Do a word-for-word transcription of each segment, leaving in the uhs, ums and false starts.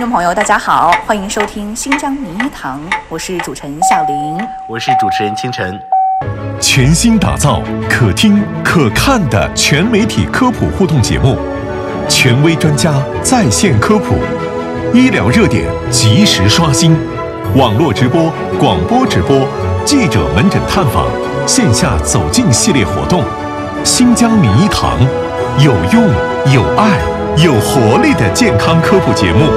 众朋友大家好，欢迎收听新疆名医堂，我是主持人夏玲， 我是主持人清晨。 全新打造可听可看的全媒体科普互动节目，权威专家在线科普，医疗热点及时刷新，网络直播、广播直播、记者门诊探访、线下走进系列活动。新疆名医堂，有用、有爱、有活力的健康科普节目。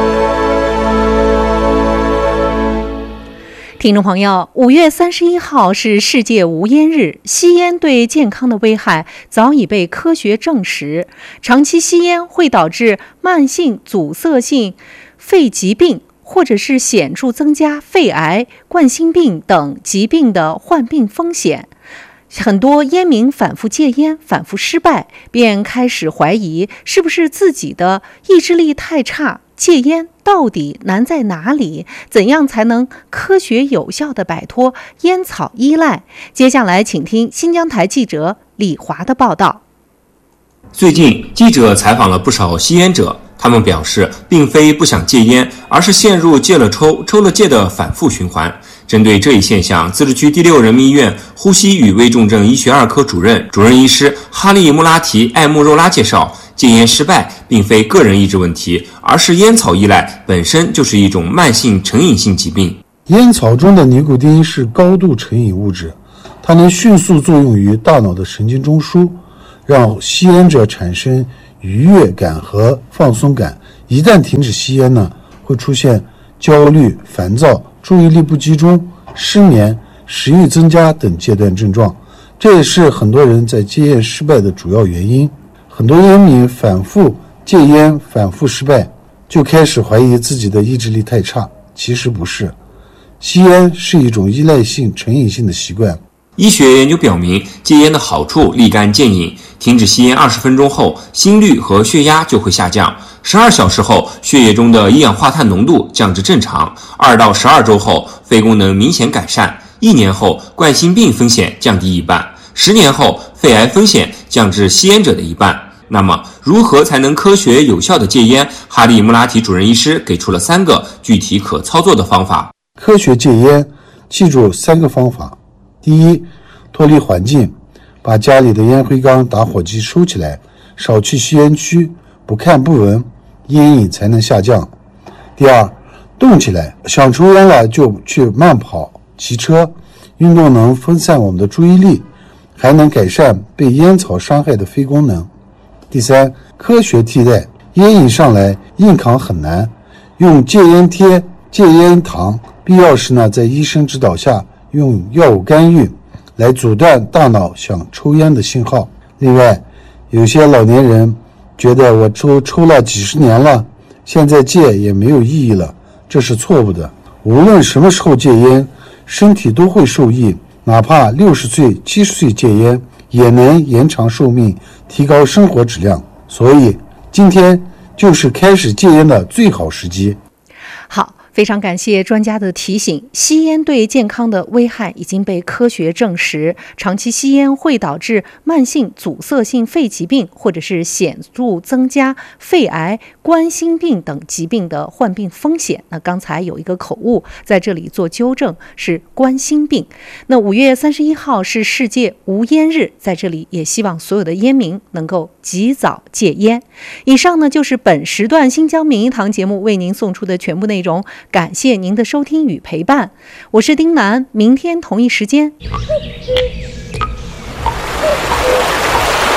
听众朋友，五月三十一号是世界无烟日，吸烟对健康的危害早已被科学证实。长期吸烟会导致慢性阻塞性肺疾病，或者是显著增加肺癌、冠心病等疾病的患病风险。很多烟民反复戒烟，反复失败，便开始怀疑是不是自己的意志力太差。戒烟到底难在哪里？怎样才能科学有效地摆脱烟草依赖？接下来请听新疆台记者李华的报道。 最近记者采访了不少吸烟者，他们表示并非不想戒烟，而是陷入戒了抽，抽了戒的反复循环。针对这一现象，自治区第六人民医院呼吸与危重症医学二科主任、主任医师哈利穆拉提艾穆肉拉介绍，戒烟失败并非个人意志问题，而是烟草依赖本身就是一种慢性成瘾性疾病。 烟草中的尼古丁是高度成瘾物质，它能迅速作用于大脑的神经中枢，让吸烟者产生愉悦感和放松感。一旦停止吸烟呢，会出现焦虑、烦躁、注意力不集中、失眠、食欲增加等戒断症状，这也是很多人在戒烟失败的主要原因。很多烟民反复戒烟反复失败，就开始怀疑自己的意志力太差，其实不是。吸烟是一种依赖性成瘾性的习惯。 医学研究表明，戒烟的好处立竿见影，停止吸烟二十分钟后，心率和血压就会下降，十二小时后血液中的一氧化碳浓度降至正常，二到十二周后肺功能明显改善，一年后冠心病风险降低一半，十年后肺癌风险降至吸烟者的一半。那么如何才能科学有效的戒烟？哈利穆拉提主任医师给出了三个具体可操作的方法。 科学戒烟，记住三个方法。第一，脱离环境，把家里的烟灰缸、打火机收起来，少去吸烟区，不看不闻，烟瘾才能下降。第二，动起来，想抽烟了就去慢跑、骑车，运动能分散我们的注意力，还能改善被烟草伤害的肺功能。第三，科学替代，烟瘾上来硬扛很难，用戒烟贴、戒烟糖，必要时呢，在医生指导下用药物干预来阻断大脑想抽烟的信号。另外，有些老年人觉得我抽抽了几十年了，现在戒也没有意义了，这是错误的。无论什么时候戒烟，身体都会受益，哪怕六十岁、七十岁戒烟，也能延长寿命，提高生活质量。所以，今天就是开始戒烟的最好时机。 好。非常感谢专家的提醒，吸烟对健康的危害已经被科学证实，长期吸烟会导致慢性阻塞性肺疾病，或者是显著增加肺癌、冠心病等疾病的患病风险。那刚才有一个口误，在这里做纠正，是冠心病。那五月三十一号是世界无烟日，在这里也希望所有的烟民能够及早戒烟。以上呢就是本时段新疆名医堂节目为您送出的全部内容。感谢您的收听与陪伴，我是丁楠，明天同一时间